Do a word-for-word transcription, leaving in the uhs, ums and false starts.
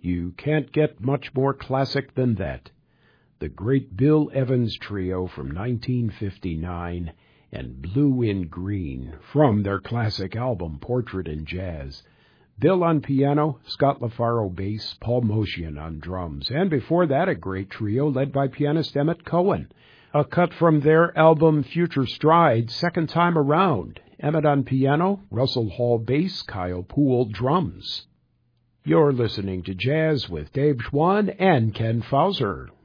You can't get much more classic than that. The great Bill Evans Trio from nineteen fifty-nine and Blue in Green from their classic album Portrait in Jazz. Bill on piano, Scott LaFaro bass, Paul Motian on drums, and before that a great trio led by pianist Emmett Cohen. A cut from their album Future Stride, Second Time Around. Emmett on piano, Russell Hall bass, Kyle Poole drums. You're listening to Jazz with Dave Schwann and Ken Fauser.